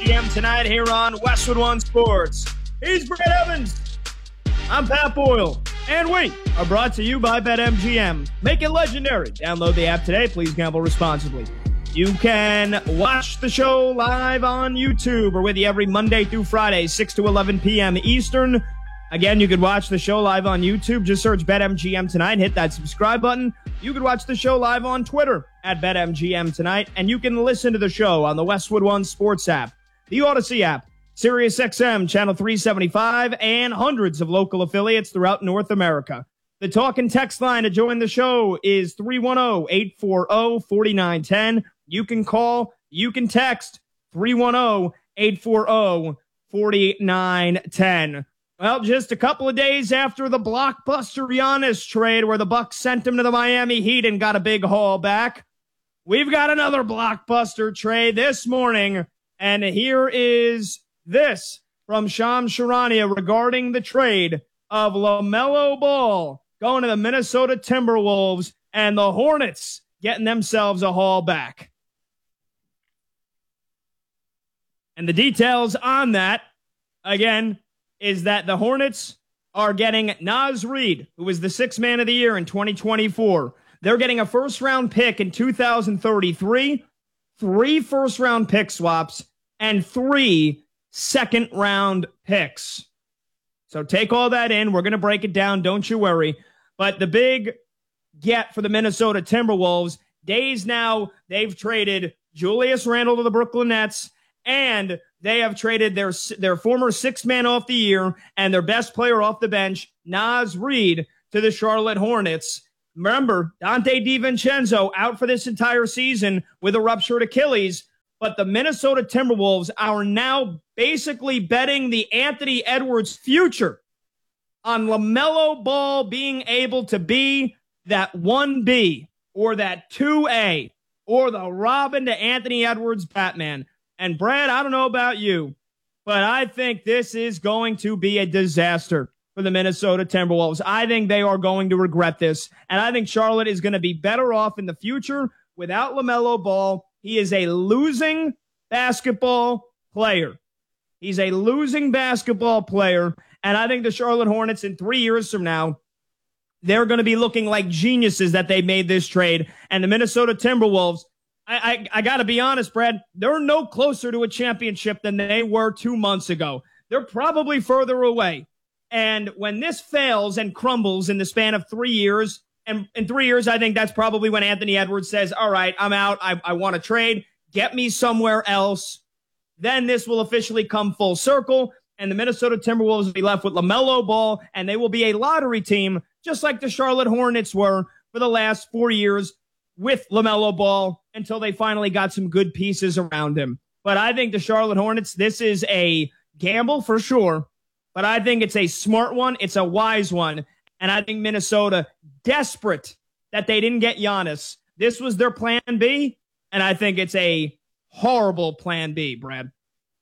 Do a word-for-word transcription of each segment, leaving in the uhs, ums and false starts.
P M tonight here on Westwood One Sports. He's Brett Evans. I'm Pat Boyle. And we are brought to you by BetMGM. Make it legendary. Download the app today. Please gamble responsibly. You can watch the show live on YouTube. We're with you every Monday through Friday, six to eleven p.m. Eastern. Again, you could watch the show live on YouTube. Just search BetMGM Tonight. Hit that subscribe button. You could watch the show live on Twitter at BetMGM Tonight. And you can listen to the show on the Westwood One Sports app, the Odyssey app, Sirius X M, Channel three seventy-five, and hundreds of local affiliates throughout North America. The talk and text line to join the show is three one zero, eight four zero, four nine one zero. You can call, you can text three one zero, eight four zero, four nine one zero. Well, just a couple of days after the blockbuster Giannis trade where the Bucks sent him to the Miami Heat and got a big haul back, we've got another blockbuster trade this morning. And here is this from Shams Charania regarding the trade of LaMelo Ball going to the Minnesota Timberwolves and the Hornets getting themselves a haul back. And the details on that, again, is that the Hornets are getting Naz Reid, who was the sixth man of the year in twenty twenty-four. They're getting a first-round pick in two thousand thirty-three, three first-round pick swaps, and three second-round picks. So take all that in. We're going to break it down. Don't you worry. But the big get for the Minnesota Timberwolves, days now, they've traded Julius Randle to the Brooklyn Nets, and they have traded their their former sixth man off the year and their best player off the bench, Naz Reid, to the Charlotte Hornets. Remember, Dante DiVincenzo out for this entire season with a ruptured Achilles, but the Minnesota Timberwolves are now basically betting the Anthony Edwards future on LaMelo Ball being able to be that one B or that two A or the Robin to Anthony Edwards Batman. And Brad, I don't know about you, but I think this is going to be a disaster for the Minnesota Timberwolves. I think they are going to regret this. And I think Charlotte is going to be better off in the future without LaMelo Ball. He is a losing basketball player. He's a losing basketball player. And I think the Charlotte Hornets in three years from now, they're going to be looking like geniuses that they made this trade. And the Minnesota Timberwolves, I, I, I got to be honest, Brad, they're no closer to a championship than they were two months ago. They're probably further away. And when this fails and crumbles in the span of three years, and in three years, I think that's probably when Anthony Edwards says, all right, I'm out. I, I want to trade. Get me somewhere else. Then this will officially come full circle, and the Minnesota Timberwolves will be left with LaMelo Ball, and they will be a lottery team, just like the Charlotte Hornets were for the last four years with LaMelo Ball until they finally got some good pieces around him. But I think the Charlotte Hornets, this is a gamble for sure, but I think it's a smart one. It's a wise one. And I think Minnesota, desperate that they didn't get Giannis, this was their plan B, and I think it's a horrible plan B, Brad.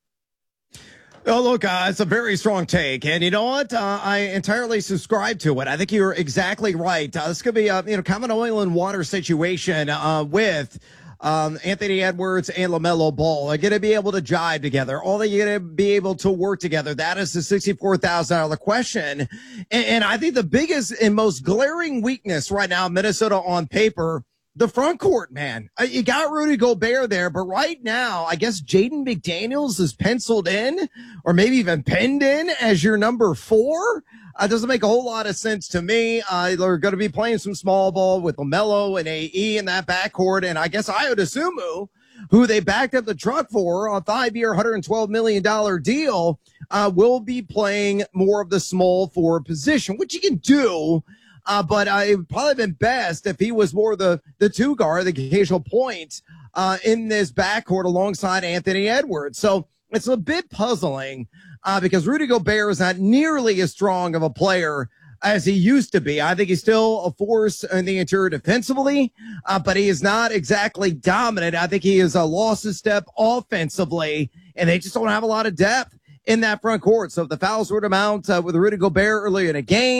Oh, look, uh, it's a very strong take. And you know what? Uh, I entirely subscribe to it. I think you're exactly right. Uh, this could be a you know, kind of an oil and water situation uh, with um, Anthony Edwards and LaMelo Ball. They're going to be able to jive together. All they're going to be able to work together. That is the sixty-four thousand dollars question. And, and I think the biggest and most glaring weakness right now, Minnesota on paper, the front court, man. Uh, you got Rudy Gobert there, but right now, I guess Jaden McDaniels is penciled in or maybe even penned in as your number four. Uh, doesn't make a whole lot of sense to me. Uh, they're going to be playing some small ball with LaMelo and A E in that backcourt. And I guess Ayo Dosunmu, who they backed up the truck for on a five-year, one hundred twelve million dollars deal, uh, will be playing more of the small forward position, which he can do. Uh, but uh, it would probably been best if he was more the, the two guard, the occasional point uh, in this backcourt alongside Anthony Edwards. So it's a bit puzzling uh, because Rudy Gobert is not nearly as strong of a player as he used to be. I think he's still a force in the interior defensively, uh, but he is not exactly dominant. I think he is a lost a step offensively, and they just don't have a lot of depth in that front court. So if the fouls were to mount uh, with Rudy Gobert early in a game,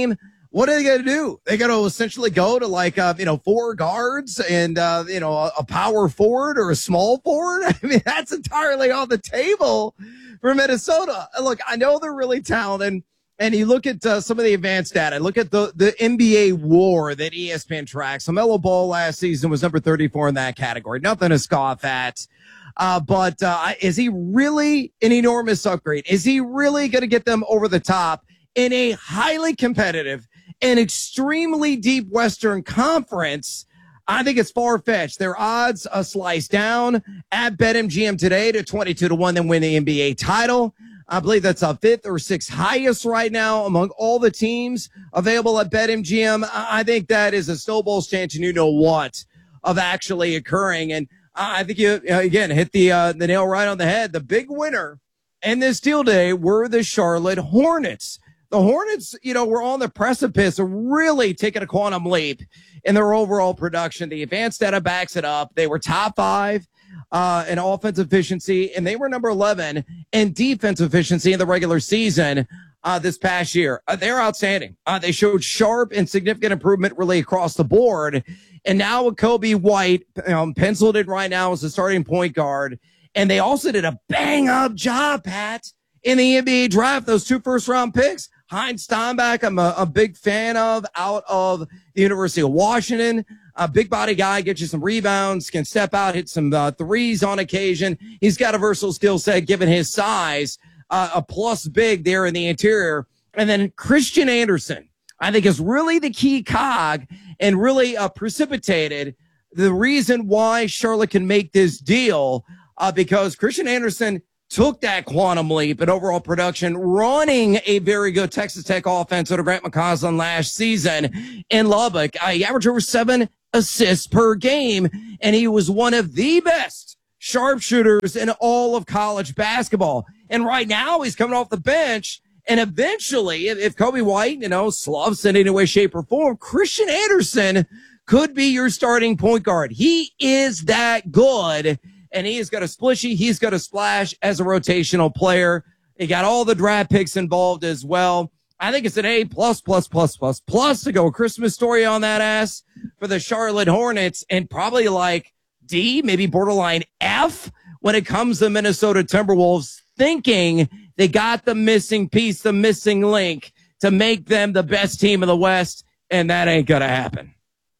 what are they going to do? They got to essentially go to like, uh, you know, four guards and, uh, you know, a, a power forward or a small forward. I mean, that's entirely on the table for Minnesota. Look, I know they're really talented. And you look at uh, some of the advanced data. Look at the, the N B A WAR that E S P N tracks. LaMelo Ball last season was number thirty-four in that category. Nothing to scoff at. Uh, but uh, is he really an enormous upgrade? Is he really going to get them over the top in a highly competitive and extremely deep Western Conference? I think it's far-fetched. Their odds a slice down at BetMGM today to twenty-two to one, then win the N B A title. I believe that's a fifth or sixth highest right now among all the teams available at BetMGM. I think that is a snowball's chance, and you know what, of actually occurring. And I think you, again, hit the, uh, the nail right on the head. The big winner in this deal day were the Charlotte Hornets. The Hornets, you know, were on the precipice of really taking a quantum leap in their overall production. The advanced data backs it up. They were top five uh, in offensive efficiency, and they were number eleven in defense efficiency in the regular season uh, this past year. Uh, they're outstanding. Uh, they showed sharp and significant improvement really across the board. And now with Kobe White um, penciled in right now as the starting point guard, and they also did a bang-up job, Pat, in the N B A draft, those two first-round picks. Heinz Steinbach, I'm a, a big fan of, out of the University of Washington. A big body guy, gets you some rebounds, can step out, hit some uh, threes on occasion. He's got a versatile skill set given his size, uh, a plus big there in the interior. And then Christian Anderson, I think, is really the key cog and really uh, precipitated the reason why Charlotte can make this deal, uh, because Christian Anderson took that quantum leap in overall production, running a very good Texas Tech offense under Grant McCausland last season in Lubbock. Uh, he averaged over seven assists per game, and he was one of the best sharpshooters in all of college basketball. And right now, he's coming off the bench, and eventually, if, if Kobe White, you know, sloves in any way, shape, or form, Christian Anderson could be your starting point guard. He is that good. And he has got a splishy. He's got a splash as a rotational player. He got all the draft picks involved as well. I think it's an A plus, plus, plus, plus, plus to go a Christmas story on that ass for the Charlotte Hornets, and probably like D, maybe borderline F when it comes to Minnesota Timberwolves, thinking they got the missing piece, the missing link to make them the best team in the West. And that ain't going to happen.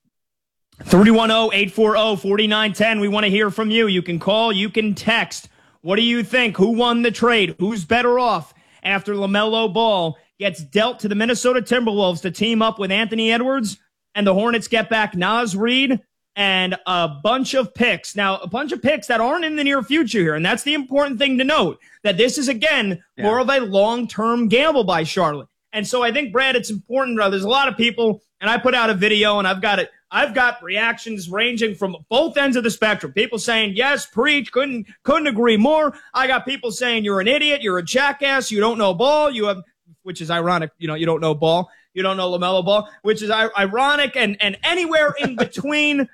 three one zero, eight four zero, four nine one zero. We want to hear from you. You can call, you can text. What do you think? Who won the trade? Who's better off after LaMelo Ball gets dealt to the Minnesota Timberwolves to team up with Anthony Edwards, and the Hornets get back Naz Reid and a bunch of picks? Now, a bunch of picks that aren't in the near future here, and that's the important thing to note, that this is, again, yeah. more of a long-term gamble by Charlotte. And so I think, Brad, it's important. Uh, there's a lot of people, and I put out a video, and I've got it. I've got reactions ranging from both ends of the spectrum. People saying, yes, preach, couldn't couldn't agree more. I got people saying, you're an idiot, you're a jackass, you don't know ball, you have, which is ironic, you know, you don't know ball, you don't know LaMelo Ball, which is ironic, and, and anywhere in between.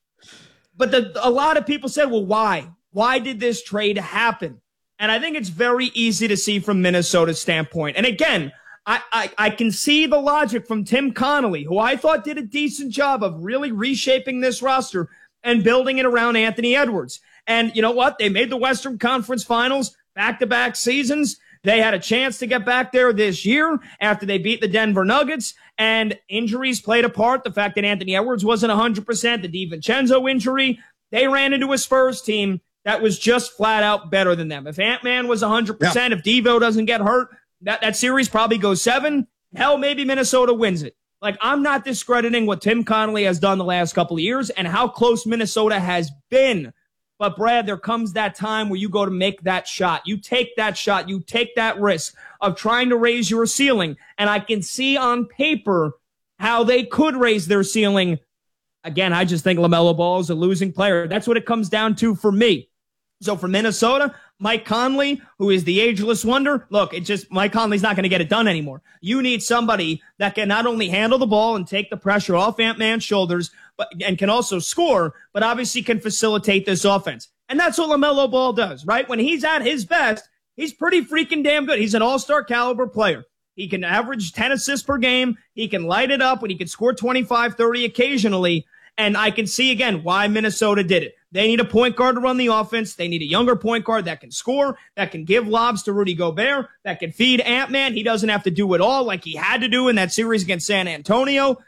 But the, a lot of people said, well, why? Why did this trade happen? And I think it's very easy to see from Minnesota's standpoint. And again, I, I, I can see the logic from Tim Connolly, who I thought did a decent job of really reshaping this roster and building it around Anthony Edwards. And you know what? They made the Western Conference Finals back-to-back seasons. They had a chance to get back there this year after they beat the Denver Nuggets, and injuries played a part. The fact that Anthony Edwards wasn't one hundred percent, the DiVincenzo injury, they ran into a Spurs team that was just flat out better than them. If Ant-Man was one hundred percent, yeah. if Devo doesn't get hurt, That that series probably goes seven. Hell, maybe Minnesota wins it. Like, I'm not discrediting what Tim Connolly has done the last couple of years and how close Minnesota has been. But, Brad, there comes that time where you go to make that shot. You take that shot. You take that risk of trying to raise your ceiling. And I can see on paper how they could raise their ceiling. Again, I just think LaMelo Ball is a losing player. That's what it comes down to for me. So for Minnesota, Mike Conley, who is the ageless wonder, look, it just, Mike Conley's not going to get it done anymore. You need somebody that can not only handle the ball and take the pressure off Ant-Man's shoulders, but and can also score, but obviously can facilitate this offense. And that's what LaMelo Ball does, right? When he's at his best, he's pretty freaking damn good. He's an all-star caliber player. He can average ten assists per game. He can light it up, and he can score twenty-five, thirty occasionally. And I can see, again, why Minnesota did it. They need a point guard to run the offense. They need a younger point guard that can score, that can give lobs to Rudy Gobert, that can feed Ant-Man. He doesn't have to do it all like he had to do in that series against San Antonio.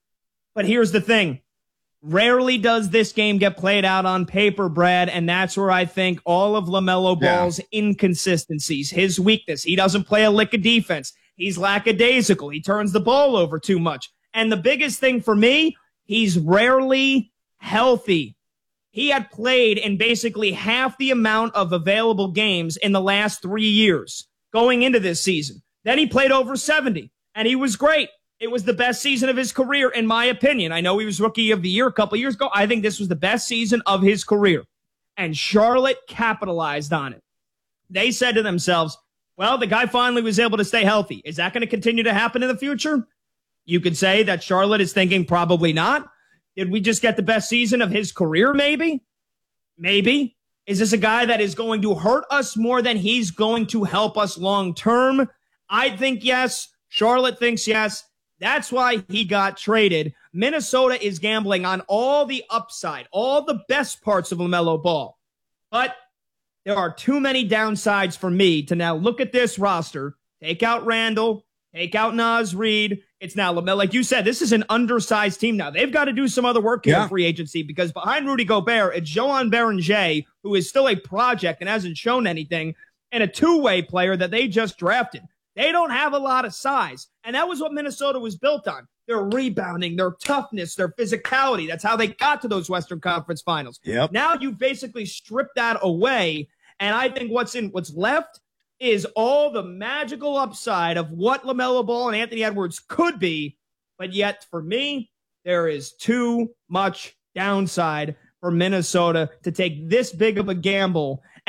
But here's the thing. Rarely does this game get played out on paper, Brad, and that's where I think all of LaMelo Ball's yeah. inconsistencies, his weakness. He doesn't play a lick of defense. He's lackadaisical. He turns the ball over too much. And the biggest thing for me, he's rarely healthy. He had played in basically half the amount of available games in the last three years going into this season. Then he played over seventy, and he was great. It was the best season of his career, in my opinion. I know he was Rookie of the Year a couple years ago. I think this was the best season of his career. And Charlotte capitalized on it. They said to themselves, well, the guy finally was able to stay healthy. Is that going to continue to happen in the future? You could say that Charlotte is thinking probably not. Did we just get the best season of his career, maybe? Maybe. Is this a guy that is going to hurt us more than he's going to help us long term? I think yes. Charlotte thinks yes. That's why he got traded. Minnesota is gambling on all the upside, all the best parts of LaMelo Ball. But there are too many downsides for me to now look at this roster, take out Randall, take out Naz Reid. It's now LaMelo. Like you said, this is an undersized team now. They've got to do some other work here yeah. in free agency because behind Rudy Gobert, it's Joan Beranger, who is still a project and hasn't shown anything, and a two-way player that they just drafted. They don't have a lot of size, and that was what Minnesota was built on. Their rebounding, their toughness, their physicality. That's how they got to those Western Conference Finals. Yep. Now you've basically stripped that away, and I think what's in what's left is all the magical upside of what LaMelo Ball and Anthony Edwards could be, but yet for me, there is too much downside for Minnesota to take this big of a gamble